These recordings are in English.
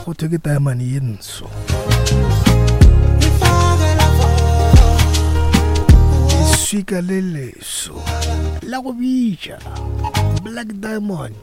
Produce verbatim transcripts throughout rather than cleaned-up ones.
go thwe ke diamond e ntsho e swika le leso la go bitša Black Diamond.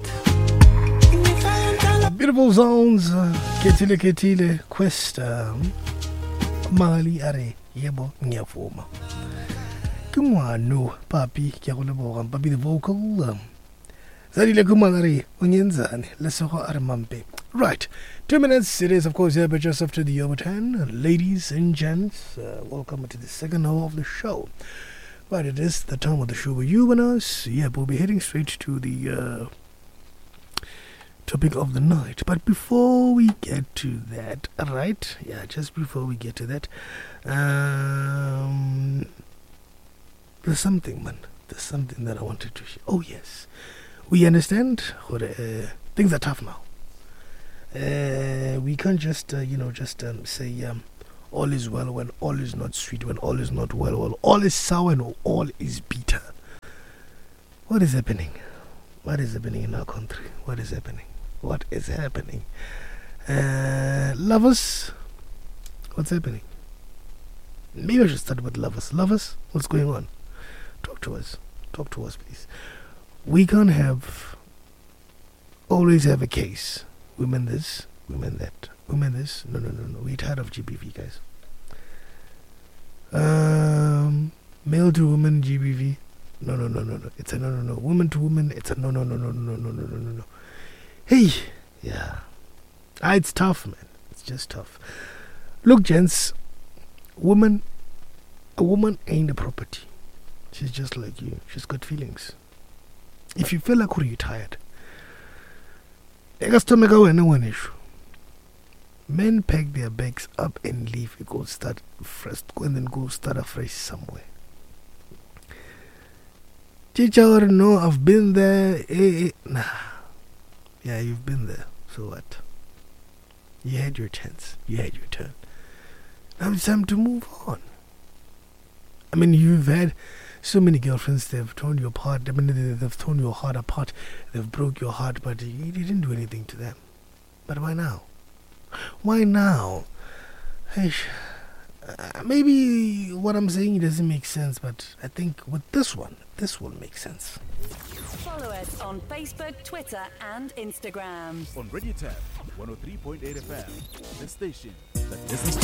Beautiful sounds, ketile ketile Questa Mali are yebo ngiyavuma ke ngwano papi ke go leboga papi the vocal zadile kumalari onyenzane lesego are mampe. Right, two minutes it is, of course, here but just after the over ten. Ladies and gents, uh, welcome to the second hour of the show. Right, it is the time of the show with you and us. Yeah, we'll be heading straight to the uh, topic of the night. But before we get to that, right? Yeah, just before we get to that, um, there's something, man. There's something that I wanted to share. Oh, yes. We understand what, uh, things are tough now. Uh, we can't just, uh, you know, just um, say um, all is well when all is not sweet, when all is not well, well, all is sour and all is bitter. What is happening? What is happening in our country? What is happening? What is happening? Uh, lovers, what's happening? Maybe I should start with lovers. Lovers, what's going on? Talk to us. Talk to us, please. We can't have, always have a case. Women this, women that, women this. No, no, no, no. We're tired of G B V, guys. Um, male to woman, G B V. No, no, no, no, no. It's a no, no, no. Woman to woman, it's a no, no, no, no, no, no, no, no, no, no. Hey, yeah. Ah, it's tough, man. It's just tough. Look, gents, woman, a woman ain't a property. She's just like you. She's got feelings. If you feel like you're tired, men pack their bags up and leave. You go start fresh, and then go start afresh somewhere. Teacher, no, I've been there. Eh, eh. Nah. Yeah, you've been there. So what? You had your chance. You had your turn. Now it's time to move on. I mean, you've had so many girlfriends. They've torn you apart. I mean, they've torn your heart apart. They've broke your heart, but you didn't do anything to them. But why now? Why now? Hey, uh, maybe what I'm saying doesn't make sense, but I think with this one, this will make sense. Follow us on Facebook, Twitter, and Instagram. On Radio Tab, one oh three point eight F M, the station that listens to